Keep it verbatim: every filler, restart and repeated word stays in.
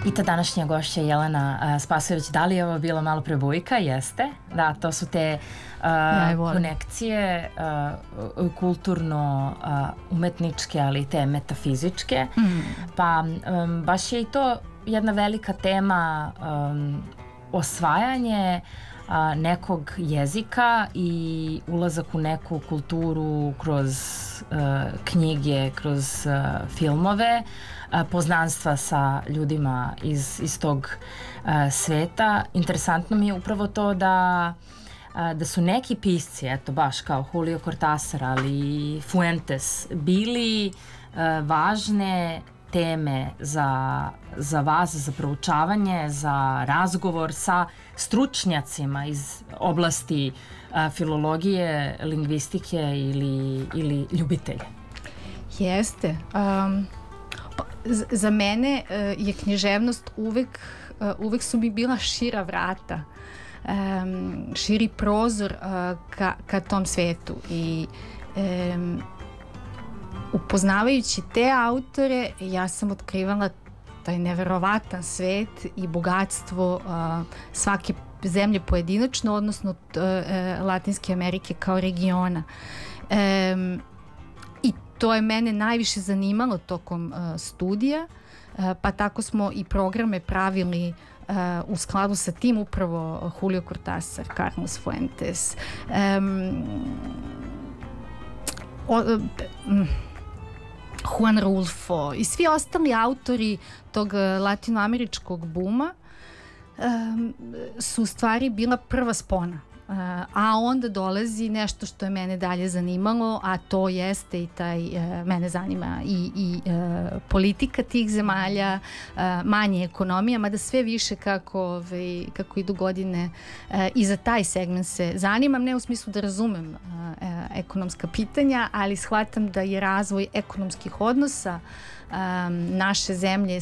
I ta današnja gošća Jelena Spasojević, da li je ovo bilo malo pre Bujka? Jeste. Da, to su te uh, ja konekcije uh, kulturno-umetničke, uh, ali i te metafizičke. Mm. Pa um, baš je i to jedna velika tema, um, osvajanje a, nekog jezika i ulazak u neku kulturu kroz a, knjige, kroz a, filmove, a, poznanstva sa ljudima iz, iz tog a, sveta. Interesantno mi je upravo to da a, da su neki pisci, eto baš kao Julio Cortázar, ali i Fuentes, bili a, važne teme za, za vas, za proučavanje, za razgovor sa stručnjacima iz oblasti a, filologije, lingvistike ili, ili ljubitelje. Jeste. Um, pa, za mene uh, je književnost uvek, uh, uvek su mi bila šira vrata, um, širi prozor uh, ka, ka tom svetu i um, upoznavajući te autore, ja sam otkrivala taj neverovatan svet i bogatstvo uh, svake zemlje pojedinačno, odnosno uh, uh, Latinske Amerike kao regiona. Um, I to je mene najviše zanimalo tokom uh, studija, uh, pa tako smo i programe pravili uh, u skladu sa tim, upravo Julio Cortázar, Carlos Fuentes, um, o, um, Juan Rulfo i svi ostali autori tog latinoameričkog buma um, su u stvari bila prva spona. Uh, a onda dolazi nešto što je mene dalje zanimalo, a to jeste i taj, uh, mene zanima i, i uh, politika tih zemalja, uh, manje ekonomija, mada sve više kako, ovaj, kako idu godine uh, i za taj segment se zanimam, ne u smislu da razumem uh, uh, ekonomska pitanja, ali shvatam da je razvoj ekonomskih odnosa um, naše zemlje